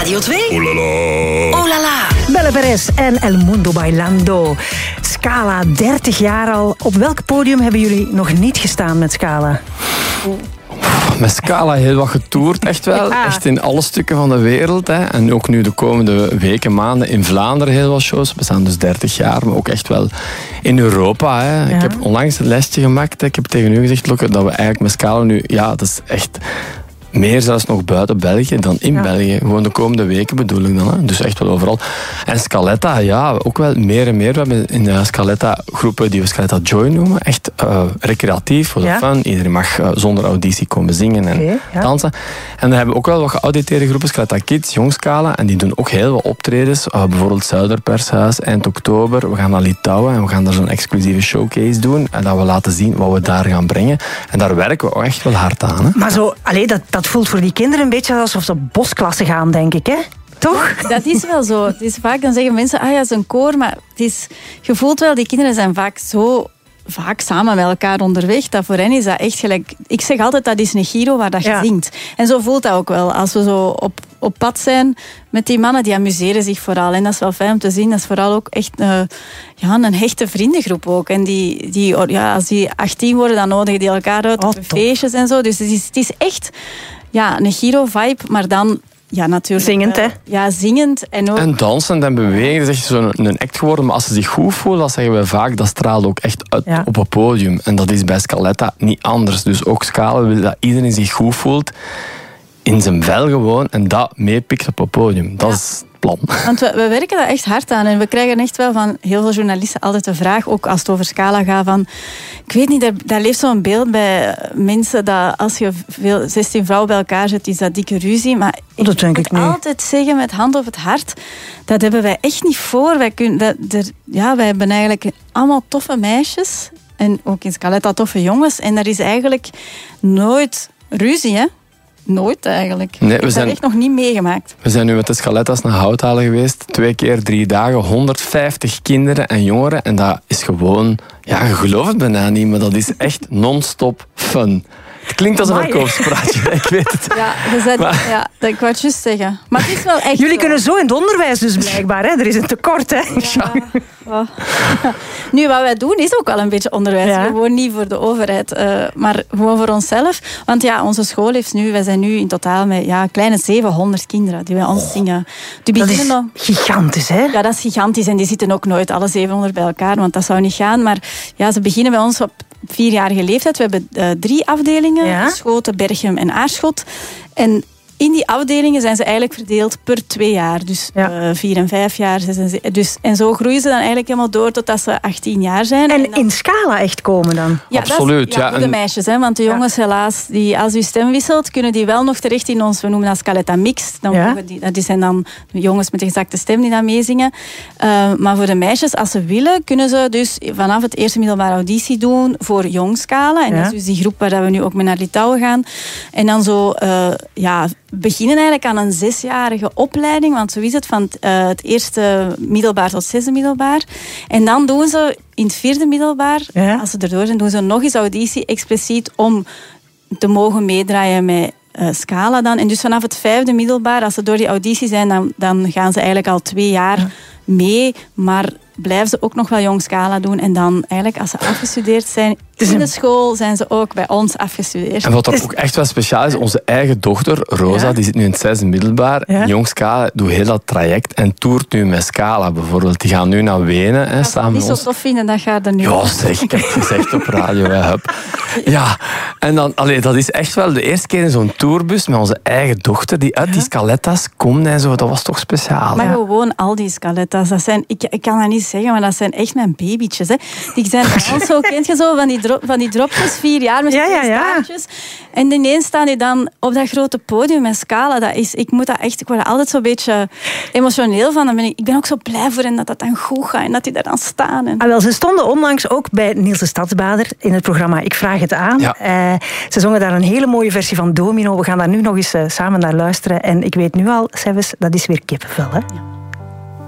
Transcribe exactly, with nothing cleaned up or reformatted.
Radio twee. Oh la la. Oh la la. Belle Perez en El Mundo Bailando. Scala, dertig jaar al. Op welk podium hebben jullie nog niet gestaan met Scala? Met Scala heel wat getoerd, echt wel. Ja. Echt in alle stukken van de wereld. Hè. En ook nu de komende weken, maanden in Vlaanderen heel wat shows. We staan dus dertig jaar, maar ook echt wel in Europa. Hè. Ja. Ik heb onlangs een lesje gemaakt. Hè. Ik heb tegen u gezegd, Lokke, dat we eigenlijk met Scala nu... Ja, dat is echt... Meer zelfs nog buiten België dan in ja. België. Gewoon de komende weken bedoel ik dan. Hè. Dus echt wel overal. En Scaletta, ja, ook wel meer en meer. We hebben in de Scaletta groepen die we Scaletta Joy noemen. Echt uh, recreatief, voor de ja. fun. Iedereen mag uh, zonder auditie komen zingen en okay, ja. dansen. En dan hebben we ook wel wat geauditeerde groepen. Scaletta Kids, Jong Scala. En die doen ook heel wat optredens. Uh, bijvoorbeeld Zuiderpershuis, eind oktober. We gaan naar Litouwen en we gaan daar zo'n exclusieve showcase doen. En dat we laten zien wat we daar gaan brengen. En daar werken we ook echt wel hard aan. Hè. Maar zo, allee, dat... dat voelt voor die kinderen een beetje alsof ze op bosklassen gaan, denk ik, hè? Toch? Dat is wel zo. Het is vaak, dan zeggen mensen, ah ja, het is een koor, maar het is, je voelt wel, die kinderen zijn vaak zo vaak samen met elkaar onderweg, dat voor hen is dat echt gelijk... Ik zeg altijd, dat is een giro waar dat je ja. zingt. En zo voelt dat ook wel. Als we zo op, op pad zijn met die mannen, die amuseren zich vooral. En dat is wel fijn om te zien. Dat is vooral ook echt uh, ja, een hechte vriendengroep ook. En die, die, ja, als die achttien worden, dan nodigen die elkaar uit op oh, feestjes en zo. Dus het is, het is echt ja, een giro-vibe, maar dan... Ja, natuurlijk. Zingend, hè? Ja, zingend. En, ook... en dansend en bewegen. Dat is echt zo'n een act geworden. Maar als ze zich goed voelen, dat zeggen we vaak, dat straalt ook echt uit ja. op het podium. En dat is bij Scaletta niet anders. Dus ook Scala wil dat iedereen zich goed voelt in zijn vel gewoon en dat meepikt op het podium. Dat ja. is het plan. Want we, we werken daar echt hard aan. En we krijgen echt wel van heel veel journalisten altijd de vraag, ook als het over Scala gaat, van... Ik weet niet, daar, daar leeft zo'n beeld bij mensen dat als je veel, zestien vrouwen bij elkaar zet, is dat dikke ruzie. Maar ik dat denk moet ik niet. altijd zeggen, met hand op het hart, dat hebben wij echt niet voor. Wij, kunnen, dat, er, ja, wij hebben eigenlijk allemaal toffe meisjes. En ook in Scaletta toffe jongens. En er is eigenlijk nooit ruzie, hè? Nooit eigenlijk. Nee, ik heb dat echt nog niet meegemaakt. We zijn nu met de Scaletta's naar Houthalen geweest. Twee keer drie dagen, honderdvijftig kinderen en jongeren. En dat is gewoon... Ja, je gelooft het bijna niet, maar dat is echt non-stop fun. Het klinkt als een verkoopspraatje, ik weet het. Ja, dat, maar... ja, dat ik wou het juist zeggen. Maar het is wel echt Jullie zo. kunnen zo in het onderwijs dus blijkbaar. Hè? Er is een tekort, hè? Ja. Ja. Nu, wat wij doen is ook wel een beetje onderwijs. Ja. Gewoon niet voor de overheid, uh, maar gewoon voor onszelf. Want ja, onze school heeft nu... Wij zijn nu in totaal met ja, kleine zevenhonderd kinderen die bij ons oh, zingen. Die dat is nog... gigantisch, hè? Ja, dat is gigantisch. En die zitten ook nooit alle zevenhonderd bij elkaar, want dat zou niet gaan. Maar ja, ze beginnen bij ons op vierjarige leeftijd. We hebben uh, drie afdelingen. Ja? Schoten, Berchem en Aarschot. En in die afdelingen zijn ze eigenlijk verdeeld per twee jaar. Dus ja. uh, vier en vijf jaar. Zes en, zeven. Dus, en zo groeien ze dan eigenlijk helemaal door totdat ze achttien jaar zijn. En, en dan... in Scala echt komen dan? Ja, absoluut. Dat is, ja, ja, voor de meisjes. Hè, want de jongens ja. helaas, die, als u stem wisselt, kunnen die wel nog terecht in ons, we noemen dat Scaletta Mixed. Dan ja. die, die zijn dan de jongens met de gezakte stem die dan meezingen. Uh, maar voor de meisjes, als ze willen, kunnen ze dus vanaf het eerste middelbare auditie doen voor Jong Scala. En ja. dat is dus die groep waar we nu ook mee naar Litouwen gaan. En dan zo, uh, ja... beginnen eigenlijk aan een zesjarige opleiding, want zo is het, van het, uh, het eerste middelbaar tot zesde middelbaar. En dan doen ze in het vierde middelbaar, ja. als ze erdoor zijn, doen ze nog eens auditie expliciet om te mogen meedraaien met uh, Scala dan. En dus vanaf het vijfde middelbaar, als ze door die auditie zijn, dan, dan gaan ze eigenlijk al twee jaar ja. mee, maar blijven ze ook nog wel Jong Scala doen. En dan eigenlijk, als ze afgestudeerd zijn in de school, zijn ze ook bij ons afgestudeerd. En wat dat ook echt wel speciaal is, onze eigen dochter, Rosa, ja. die zit nu in het zesde middelbaar. Ja. Jong Scala doet heel dat traject en toert nu met Scala bijvoorbeeld. Die gaan nu naar Wenen. Hè, samen met ons. Niet zo tof vinden, dat gaat er nu. Ja, zeg, ik heb het gezegd op radio. Hè, hup. Ja, en dan, allee, dat is echt wel de eerste keer in zo'n tourbus met onze eigen dochter, die uit ja. die Scaletta's komt en zo. Dat was toch speciaal. Maar ja. gewoon al die Scaletta's, dat zijn, ik, ik kan dat niet zeggen, maar dat zijn echt mijn babytjes. Hè. Die zijn al zo, kent je zo, van die, drop, van die dropjes, vier jaar met ja, ja, ja. staartjes. En ineens staan die dan op dat grote podium met Scala. Dat is, ik moet dat echt, ik word er altijd zo'n beetje emotioneel van. Dan ben ik, ik ben ook zo blij voor hen dat dat dan goed gaat en dat die daar dan staan. En... Ah, wel, ze stonden onlangs ook bij Niels de Stadsbader in het programma Ik Vraag Het Aan. Ja. Uh, ze zongen daar een hele mooie versie van Domino. We gaan daar nu nog eens uh, samen naar luisteren. En ik weet nu al, Seves, dat is weer kippenvel, hè? Ja.